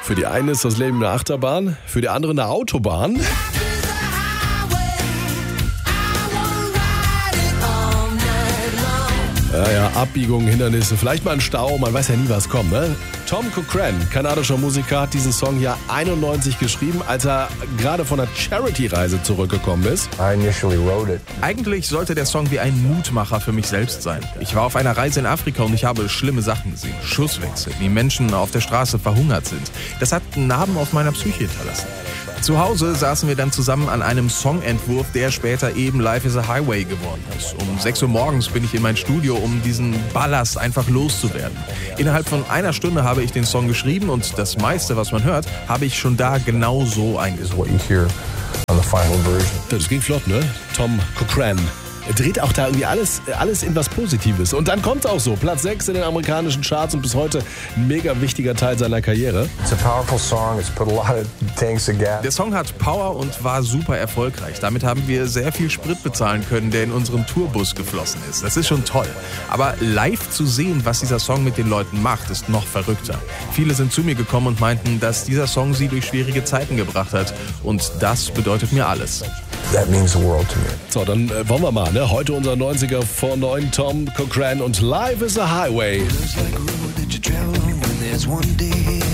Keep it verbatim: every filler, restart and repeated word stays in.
Für die einen ist das Leben eine Achterbahn, für die andere eine Autobahn. Ja, ja, Abbiegungen, Hindernisse, vielleicht mal ein Stau, man weiß ja nie, was kommt, ne? Tom Cochrane, kanadischer Musiker, hat diesen Song ja einundneunzig geschrieben, als er gerade von einer Charity-Reise zurückgekommen ist. I initially wrote it. Eigentlich sollte der Song wie ein Mutmacher für mich selbst sein. Ich war auf einer Reise in Afrika und ich habe schlimme Sachen gesehen. Schusswechsel, wie Menschen auf der Straße verhungert sind. Das hat Narben auf meiner Psyche hinterlassen. Zu Hause saßen wir dann zusammen an einem Songentwurf, der später eben Life is a Highway geworden ist. Um sechs Uhr morgens bin ich in mein Studio, um diesen Ballast einfach loszuwerden. Innerhalb von einer Stunde habe ich den Song geschrieben und das meiste, was man hört, habe ich schon da genau so eingesungen. What you hear on the final version. Das ging flott, ne? Tom Cochrane. Er dreht auch da irgendwie alles, alles in was Positives. Und dann kommt es auch so. Platz sechs in den amerikanischen Charts und bis heute ein mega wichtiger Teil seiner Karriere. It's a powerful song. It's put a lot of things together. Der Song hat Power und war super erfolgreich. Damit haben wir sehr viel Sprit bezahlen können, der in unseren Tourbus geflossen ist. Das ist schon toll. Aber live zu sehen, was dieser Song mit den Leuten macht, ist noch verrückter. Viele sind zu mir gekommen und meinten, dass dieser Song sie durch schwierige Zeiten gebracht hat. Und das bedeutet mir alles. That means the world to me. So, dann äh, wollen wir mal, ne? Heute unser neunziger vor neun, Tom Cochrane und Life is a Highway.